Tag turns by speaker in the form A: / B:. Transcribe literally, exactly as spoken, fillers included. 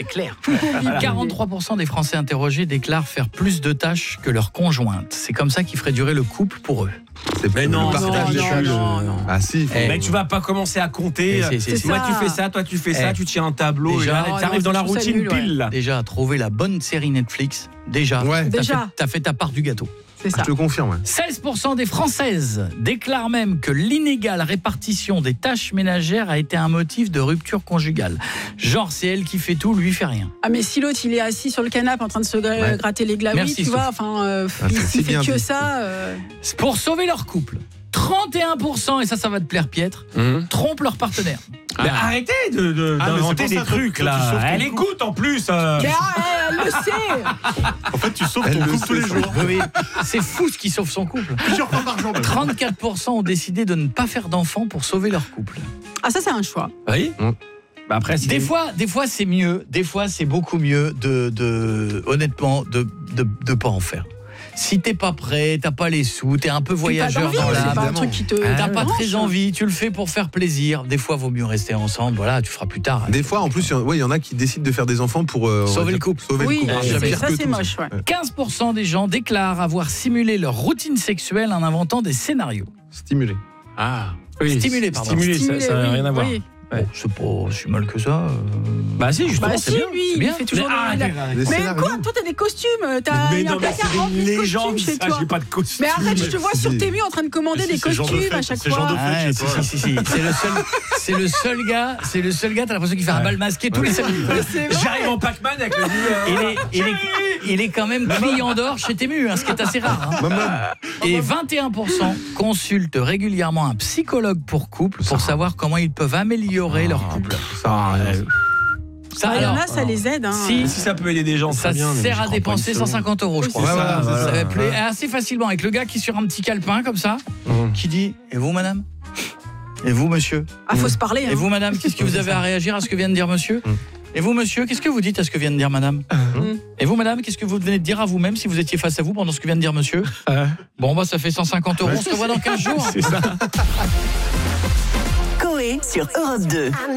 A: clair. quarante-trois pour cent des Français interrogés déclarent faire plus de tâches que leur conjointe. C'est comme ça qu'ils feraient durer le couple pour eux.
B: C'est
C: Mais non,
B: le partage des
C: non,
B: tâches.
C: non, non.
B: Ah si. Faut...
C: Mais tu vas pas commencer à compter.
A: Eh, c'est, c'est,
C: Toi
A: c'est
C: tu fais ça, toi tu fais ça,
A: Eh.
C: tu tiens un tableau.
A: Déjà,
C: et là, t'arrives dans la routine
D: nul, ouais.
C: pile. Là.
A: Déjà, trouver la bonne série Netflix. Déjà,
B: Ouais.
A: t'as,
D: Déjà.
A: Fait, t'as fait ta part du gâteau.
D: C'est ça.
B: Je te confirme. Ouais.
A: seize pour cent des Françaises déclarent même que l'inégale répartition des tâches ménagères a été un motif de rupture conjugale. Genre, c'est elle qui fait tout, lui fait rien.
D: Ah mais si l'autre il est assis sur le canapé en train de se gra-
B: Ouais.
D: gratter les glaouis,
A: Merci,
D: tu
A: Sophie.
D: vois, enfin, euh,
B: Ah,
D: il,
B: c'est-
D: il
B: c'est
D: fait
B: bien
D: que
B: dit.
D: ça. Euh...
A: Pour sauver leur couple, trente et un pour cent, et ça, ça va te plaire, Pietre,
C: Hum.
A: trompent leur partenaire.
C: Mais arrêtez de, de,
E: Ah, mais
C: d'inventer
E: c'est
C: des
E: pour ça,
C: trucs
E: quand tu
C: là.
E: sauves ton
C: Elle
E: couple.
C: écoute en plus. euh.
D: Mais ah, elle le sait.
E: En fait, tu sauves
B: Elle
E: ton
B: le
E: couple tous
B: sait,
E: les
B: ça.
E: jours.
A: Oui, c'est fou ce qui sauve son couple.
E: Plusieurs fois par jour. même.
A: trente-quatre pour cent ont décidé de ne pas faire d'enfants pour sauver leur couple.
D: Ah ça c'est un choix.
C: Oui.
B: Hum.
C: Bah après, si
A: Des fois, des fois c'est mieux, des fois c'est beaucoup mieux de, de honnêtement, de, de, de pas en faire. Si t'es pas prêt, t'as pas les sous, t'es un peu voyageur
D: T'as pas
A: dans
D: d'envie, c'est
A: l'âme,
D: pas un
B: évidemment.
D: truc qui te.
A: t'as
D: te
A: pas
D: branche.
A: très envie, tu le fais pour faire plaisir. Des fois, vaut mieux rester ensemble. Voilà, tu feras plus tard.
B: Des fois, en plus, il y en- ouais, il y en a qui décident de faire des enfants pour euh, on va
A: Sauver
B: dire,
A: le couple.
B: Sauver
D: Oui,
B: le couple.
A: Ah,
D: c'est-
A: jamais.
B: Pire
D: ça
B: que
D: c'est
B: tout,
D: moche. Ouais.
A: quinze pour cent des gens déclarent avoir simulé leur routine sexuelle en inventant des scénarios.
B: Stimulé.
C: Ah. Oui,
A: Stimulé, pardon.
C: Stimulé,
D: Stimulé,
C: ça n'a
D: oui,
C: rien à voir.
D: oui.
C: Ouais.
A: Bon, c'est pas si mal que ça. euh.
C: Bah si, justement,
D: Bah
C: c'est
D: si,
C: bien.
D: lui,
A: c'est
D: il
A: bien.
D: fait toujours.
C: Mais
D: des-
C: arrêtez,
D: il a-
C: arrêtez.
B: Des
D: Mais
B: scénarios.
D: quoi, toi t'as des costumes, t'as
C: Mais
D: il y a
C: non,
D: un
C: mais
D: placard
C: c'est
D: rempli
C: une
D: de
C: légende,
D: costumes chez
C: ça,
D: toi.
C: j'ai pas de costume.
D: Mais arrête, je te vois sur
B: C'est-
D: tes murs en train de commander
E: Mais
D: des
E: c'est ce genre de
D: costumes à
E: fête,
D: chaque
E: c'est ce genre
D: fois.
E: de fête.
A: Ouais,
E: chez
A: si,
E: toi.
A: si, si, si. C'est le seul, c'est le seul gars, c'est le seul gars. T'as l'impression qu'il fait un bal masqué tous les samedis.
D: Mais c'est vrai.
C: J'arrive en Pac-Man avec le
A: Il est, il est, il est quand même client d'or chez Temu, hein, ce qui est assez rare. hein. Et vingt et un pour cent consultent régulièrement un psychologue pour couple pour savoir comment ils peuvent améliorer leur couple.
B: Ça, euh,
A: Ça,
D: Ah, il y en
A: alors,
D: a, ça les aide. Hein.
A: si-
C: Si ça peut aider des gens,
A: ça
C: très bien. mais
A: sert
C: j'y
A: à
C: crois pas
A: dépenser
C: une
A: cent
C: seconde.
A: cinquante euros, je
D: Oui,
A: crois.
D: c'est
B: ça,
A: Voilà,
B: voilà,
A: ça va plaire
B: voilà.
A: assez facilement avec le gars qui est sur un petit calepin comme ça,
B: Mhm.
A: qui dit « Et vous, madame ? Et vous, monsieur ?
D: Ah, faut se parler.
A: Et
D: Hein.
A: vous, madame, qu'est-ce que vous avez à réagir à ce que vient de dire monsieur ?
B: Mhm.
A: Et vous, monsieur, qu'est-ce que vous dites à ce que vient de dire madame ?
D: Mhm.
A: Et vous, madame, qu'est-ce que vous venez de dire à vous-même si vous étiez face à vous pendant ce que vient de dire monsieur ? Bon, bah, ça fait cent cinquante euros. On se revoit dans quinze jours.
C: C'est ça.
F: Coé sur Europe deux.